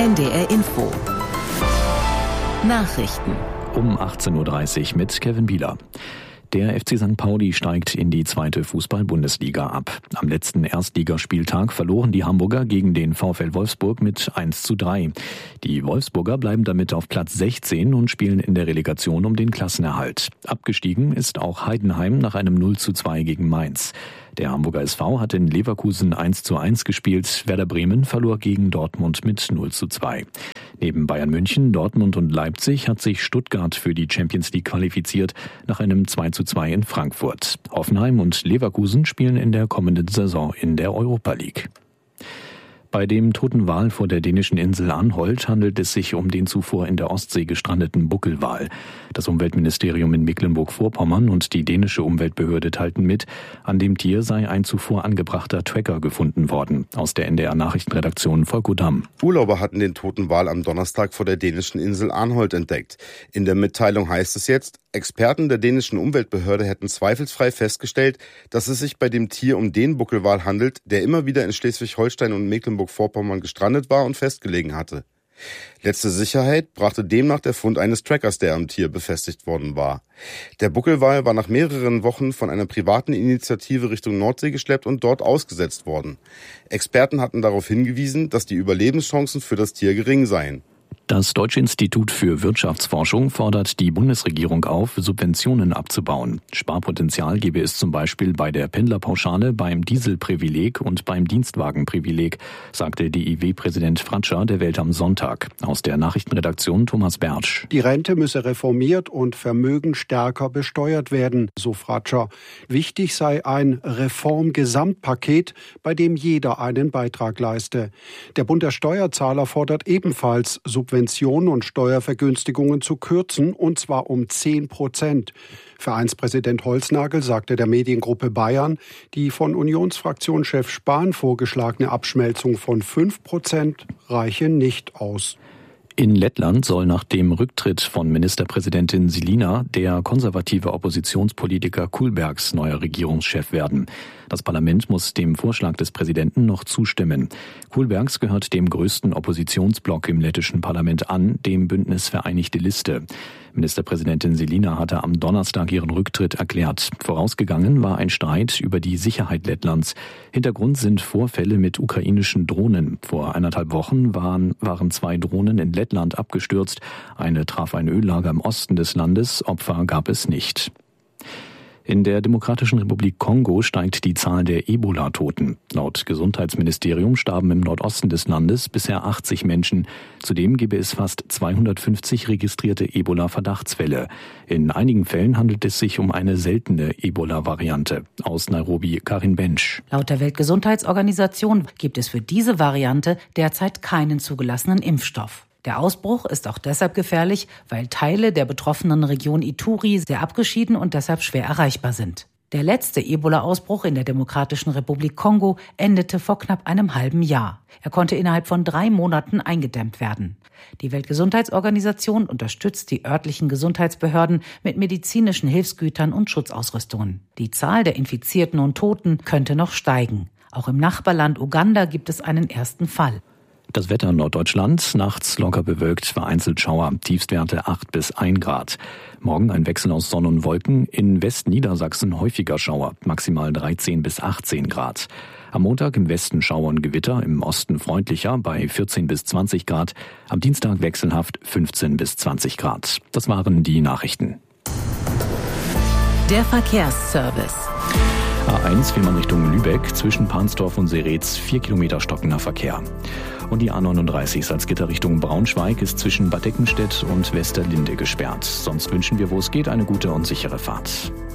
NDR Info. Nachrichten. Um 18.30 Uhr mit Kevin Bieler. Der FC St. Pauli steigt in die 2. Fußball-Bundesliga ab. Am letzten Erstligaspieltag verloren die Hamburger gegen den VfL Wolfsburg mit 1:3. Die Wolfsburger bleiben damit auf Platz 16 und spielen in der Relegation um den Klassenerhalt. Abgestiegen ist auch Heidenheim nach einem 0:2 gegen Mainz. Der Hamburger SV hat in Leverkusen 1:1 gespielt. Werder Bremen verlor gegen Dortmund mit 0:2. Neben Bayern München, Dortmund und Leipzig hat sich Stuttgart für die Champions League qualifiziert nach einem 2:2 in Frankfurt. Hoffenheim und Leverkusen spielen in der kommenden Saison in der Europa League. Bei dem toten Wal vor der dänischen Insel Anholt handelt es sich um den zuvor in der Ostsee gestrandeten Buckelwal. Das Umweltministerium in Mecklenburg-Vorpommern und die dänische Umweltbehörde teilten mit, an dem Tier sei ein zuvor angebrachter Tracker gefunden worden. Aus der NDR-Nachrichtenredaktion Volko Damm. Urlauber hatten den toten Wal am Donnerstag vor der dänischen Insel Anholt entdeckt. In der Mitteilung heißt es jetzt, Experten der dänischen Umweltbehörde hätten zweifelsfrei festgestellt, dass es sich bei dem Tier um den Buckelwal handelt, der immer wieder in Schleswig-Holstein und Mecklenburg-Vorpommern gestrandet war und festgelegen hatte. Letzte Sicherheit brachte demnach der Fund eines Trackers, der am Tier befestigt worden war. Der Buckelwal war nach mehreren Wochen von einer privaten Initiative Richtung Nordsee geschleppt und dort ausgesetzt worden. Experten hatten darauf hingewiesen, dass die Überlebenschancen für das Tier gering seien. Das Deutsche Institut für Wirtschaftsforschung fordert die Bundesregierung auf, Subventionen abzubauen. Sparpotenzial gebe es zum Beispiel bei der Pendlerpauschale, beim Dieselprivileg und beim Dienstwagenprivileg, sagte DIW-Präsident Fratscher der Welt am Sonntag. Aus der Nachrichtenredaktion Thomas Bertsch. Die Rente müsse reformiert und Vermögen stärker besteuert werden, so Fratscher. Wichtig sei ein Reformgesamtpaket, bei dem jeder einen Beitrag leiste. Der Bund der Steuerzahler fordert ebenfalls, Subventionen und Steuervergünstigungen zu kürzen, und zwar um 10%. Vereinspräsident Holznagel sagte der Mediengruppe Bayern, die von Unionsfraktionschef Spahn vorgeschlagene Abschmelzung von 5% reiche nicht aus. In Lettland soll nach dem Rücktritt von Ministerpräsidentin Silina der konservative Oppositionspolitiker Kulbergs neuer Regierungschef werden. Das Parlament muss dem Vorschlag des Präsidenten noch zustimmen. Kulbergs gehört dem größten Oppositionsblock im lettischen Parlament an, dem Bündnis Vereinigte Liste. Ministerpräsidentin Silina hatte am Donnerstag ihren Rücktritt erklärt. Vorausgegangen war ein Streit über die Sicherheit Lettlands. Hintergrund sind Vorfälle mit ukrainischen Drohnen. Vor 1,5 Wochen waren 2 Drohnen in Lettland abgestürzt. Eine traf ein Öllager im Osten des Landes. Opfer gab es nicht. In der Demokratischen Republik Kongo steigt die Zahl der Ebola-Toten. Laut Gesundheitsministerium starben im Nordosten des Landes bisher 80 Menschen. Zudem gebe es fast 250 registrierte Ebola-Verdachtsfälle. In einigen Fällen handelt es sich um eine seltene Ebola-Variante. Aus Nairobi Karin Bensch. Laut der Weltgesundheitsorganisation gibt es für diese Variante derzeit keinen zugelassenen Impfstoff. Der Ausbruch ist auch deshalb gefährlich, weil Teile der betroffenen Region Ituri sehr abgeschieden und deshalb schwer erreichbar sind. Der letzte Ebola-Ausbruch in der Demokratischen Republik Kongo endete vor knapp einem halben Jahr. Er konnte innerhalb von 3 Monaten eingedämmt werden. Die Weltgesundheitsorganisation unterstützt die örtlichen Gesundheitsbehörden mit medizinischen Hilfsgütern und Schutzausrüstungen. Die Zahl der Infizierten und Toten könnte noch steigen. Auch im Nachbarland Uganda gibt es einen ersten Fall. Das Wetter in Norddeutschland, nachts locker bewölkt, vereinzelt Schauer, Tiefstwerte 8 bis 1 Grad. Morgen ein Wechsel aus Sonne und Wolken, in Westniedersachsen häufiger Schauer, maximal 13 bis 18 Grad. Am Montag im Westen Schauer und Gewitter, im Osten freundlicher bei 14 bis 20 Grad. Am Dienstag wechselhaft 15 bis 20 Grad. Das waren die Nachrichten. Der Verkehrsservice. A1 will man Richtung Lübeck, zwischen Pansdorf und Seretz 4 Kilometer stockender Verkehr. Und die A39 Salzgitter Richtung Braunschweig ist zwischen Bad Eckenstedt und Westerlinde gesperrt. Sonst wünschen wir, wo es geht, eine gute und sichere Fahrt.